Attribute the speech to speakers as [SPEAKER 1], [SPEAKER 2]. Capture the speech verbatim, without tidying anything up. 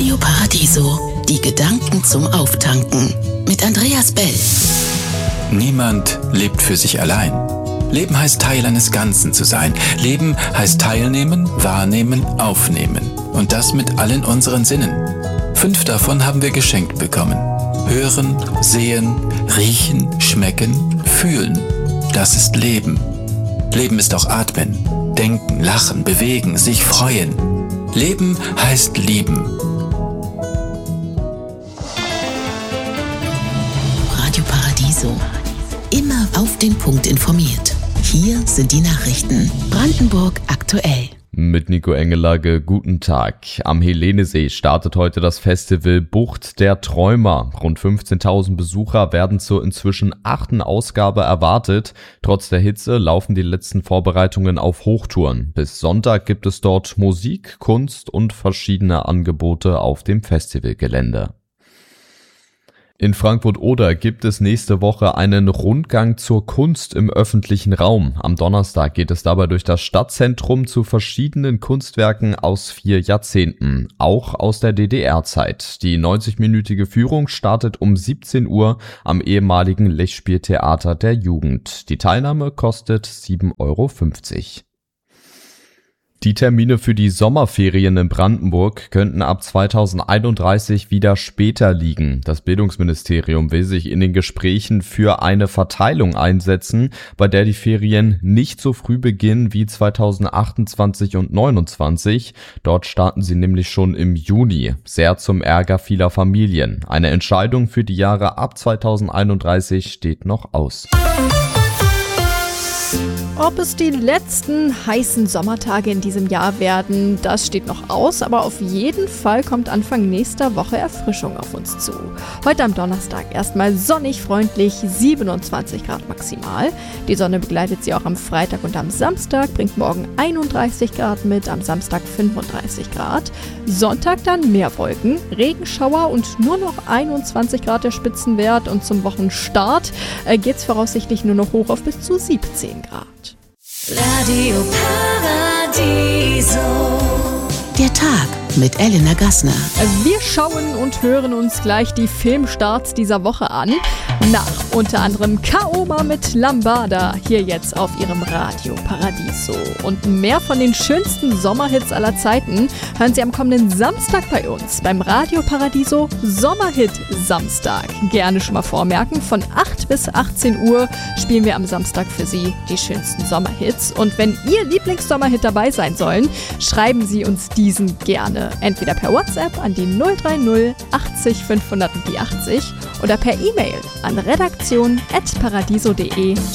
[SPEAKER 1] Radio Paradiso. Die Gedanken zum Auftanken. Mit Andreas Bell.
[SPEAKER 2] Niemand lebt für sich allein. Leben heißt Teil eines Ganzen zu sein. Leben heißt teilnehmen, wahrnehmen, aufnehmen. Und das mit allen unseren Sinnen. Fünf davon haben wir geschenkt bekommen. Hören, sehen, riechen, schmecken, fühlen. Das ist Leben. Leben ist auch atmen, denken, lachen, bewegen, sich freuen. Leben heißt lieben.
[SPEAKER 1] Radio Paradiso. Immer auf den Punkt informiert. Hier sind die Nachrichten. Brandenburg aktuell.
[SPEAKER 3] Mit Nico Engelage, guten Tag. Am Helenesee startet heute das Festival Bucht der Träumer. Rund fünfzehntausend Besucher werden zur inzwischen achten Ausgabe erwartet. Trotz der Hitze laufen die letzten Vorbereitungen auf Hochtouren. Bis Sonntag gibt es dort Musik, Kunst und verschiedene Angebote auf dem Festivalgelände. In Frankfurt-Oder gibt es nächste Woche einen Rundgang zur Kunst im öffentlichen Raum. Am Donnerstag geht es dabei durch das Stadtzentrum zu verschiedenen Kunstwerken aus vier Jahrzehnten, auch aus der D D R-Zeit. Die neunzig-minütige Führung startet um siebzehn Uhr am ehemaligen Lechspieltheater der Jugend. Die Teilnahme kostet sieben Euro fünfzig. Die Termine für die Sommerferien in Brandenburg könnten ab zweitausendeinunddreißig wieder später liegen. Das Bildungsministerium will sich in den Gesprächen für eine Verteilung einsetzen, bei der die Ferien nicht so früh beginnen wie zweitausendachtundzwanzig und neunundzwanzig. Dort starten sie nämlich schon im Juni, sehr zum Ärger vieler Familien. Eine Entscheidung für die Jahre ab zweitausendeinunddreißig steht noch aus.
[SPEAKER 4] Ob es die letzten heißen Sommertage in diesem Jahr werden, das steht noch aus, aber auf jeden Fall kommt Anfang nächster Woche Erfrischung auf uns zu. Heute am Donnerstag erstmal sonnig, freundlich, siebenundzwanzig Grad maximal. Die Sonne begleitet sie auch am Freitag und am Samstag, bringt morgen einunddreißig Grad mit, am Samstag fünfunddreißig Grad. Sonntag dann mehr Wolken, Regenschauer und nur noch einundzwanzig Grad der Spitzenwert und zum Wochenstart äh, geht es voraussichtlich nur noch hoch auf bis zu siebzehn Grad.
[SPEAKER 1] Radio Paradiso. Der Tag mit Elena Gassner.
[SPEAKER 4] Wir schauen und hören uns gleich die Filmstarts dieser Woche an. Nach unter anderem Kaoma mit Lambada, hier jetzt auf ihrem Radio Paradiso. Und mehr von den schönsten Sommerhits aller Zeiten hören Sie am kommenden Samstag bei uns beim Radio Paradiso Sommerhit Samstag. Gerne schon mal vormerken, von acht bis achtzehn Uhr spielen wir am Samstag für Sie die schönsten Sommerhits. Und wenn Ihr Lieblingssommerhit dabei sein sollen, schreiben Sie uns diesen gerne. Entweder per WhatsApp an die null drei null achtzig fünfhundertvierundachtzig oder per E-Mail an redaktion at paradiso punkt de.